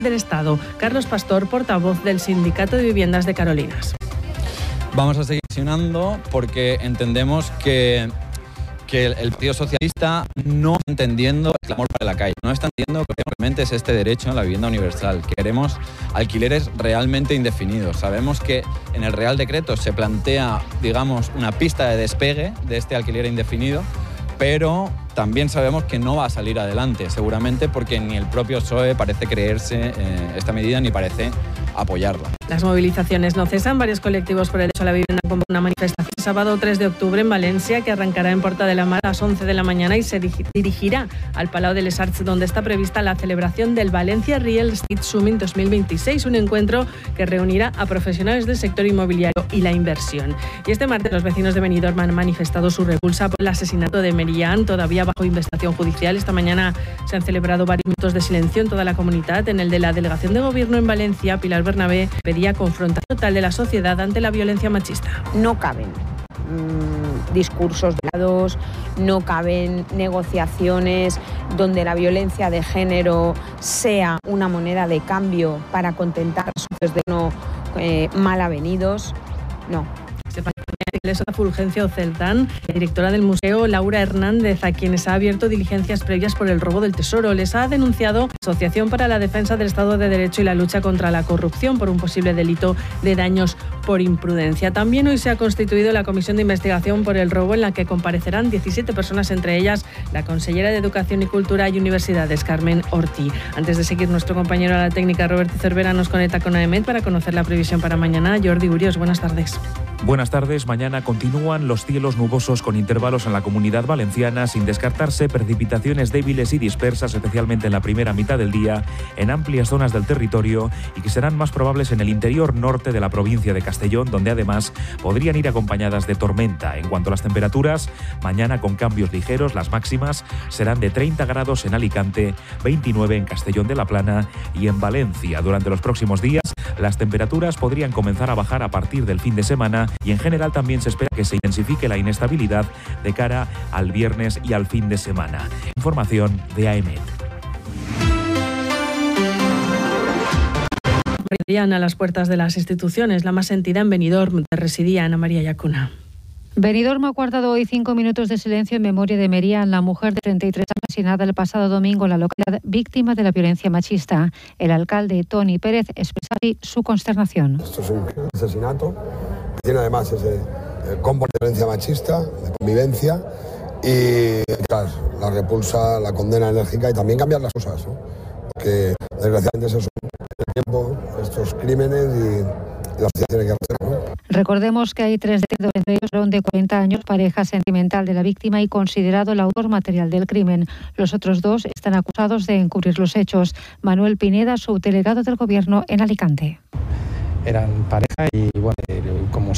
del Estado. Carlos Pastor, portavoz del Sindicato de Viviendas de Carolinas. Vamos a seguir presionando porque entendemos que el Partido Socialista no está entendiendo el clamor para la calle, no está entendiendo que realmente es este derecho a la vivienda universal. Queremos alquileres realmente indefinidos. Sabemos que en el Real Decreto se plantea, digamos, una pista de despegue de este alquiler indefinido, pero también sabemos que no va a salir adelante, seguramente porque ni el propio PSOE parece creerse esta medida ni parece apoyarla. Las movilizaciones no cesan. Varios colectivos por el derecho a la vivienda convocan una manifestación el sábado 3 de octubre en Valencia, que arrancará en Porta de la Mar a las 11 de la mañana y se dirigirá al Palau de les Arts, donde está prevista la celebración del Valencia Real Estate Summit 2026, un encuentro que reunirá a profesionales del sector inmobiliario y la inversión. Y este martes los vecinos de Benidorm han manifestado su repulsa por el asesinato de Merian, todavía bajo investigación judicial. Esta mañana se han celebrado varios minutos de silencio en toda la comunidad. En el de la Delegación de Gobierno en Valencia, Pilar Bernabé pedía confrontación total de la sociedad ante la violencia machista. No caben discursos velados, no caben negociaciones donde la violencia de género sea una moneda de cambio para contentar asuntos de no mal avenidos. No. La Fulgencio Celtán, directora del museo, Laura Hernández, a quienes ha abierto diligencias previas por el robo del tesoro. Les ha denunciado Asociación para la Defensa del Estado de Derecho y la Lucha contra la Corrupción por un posible delito de daños por imprudencia. También hoy se ha constituido la comisión de investigación por el robo, en la que comparecerán 17 personas, entre ellas la consellera de Educación y Cultura y Universidades, Carmen Ortí. Antes de seguir, nuestro compañero a la técnica, Roberto Cervera, nos conecta con AEMET para conocer la previsión para mañana. Jordi Urios, buenas tardes. Buenas tardes. Mañana continúan los cielos nubosos con intervalos en la Comunidad Valenciana, sin descartarse precipitaciones débiles y dispersas, especialmente en la primera mitad del día, en amplias zonas del territorio, y que serán más probables en el interior norte de la provincia de Castellón, donde además podrían ir acompañadas de tormenta. En cuanto a las temperaturas, mañana con cambios ligeros, las máximas serán de 30 grados en Alicante, 29 en Castellón de la Plana y en Valencia. Durante los próximos días, las temperaturas podrían comenzar a bajar a partir del fin de semana, y en general también se espera que se intensifique la inestabilidad de cara al viernes y al fin de semana. Información de AEMET. A las puertas de las instituciones, la más sentida en Benidorm, donde residía Ana María Yacuna. Benidorm ha guardado hoy 5 minutos de silencio en memoria de Merian, la mujer de 33 asesinada el pasado domingo en la localidad, víctima de la violencia machista. El alcalde Toni Pérez expresa su consternación. Esto es un asesinato que tiene además ese componente de violencia machista, de convivencia, y claro, la repulsa, la condena enérgica y también cambiar las cosas, ¿no? Porque desgraciadamente eso es el tiempo, estos crímenes y la sociedad tiene que hacer, ¿no? Recordemos que hay 3 detenidos, entre ellos varón de 40 años, pareja sentimental de la víctima y considerado el autor material del crimen. Los otros 2 están acusados de encubrir los hechos. Manuel Pineda, subdelegado del Gobierno en Alicante. Eran pareja y bueno, como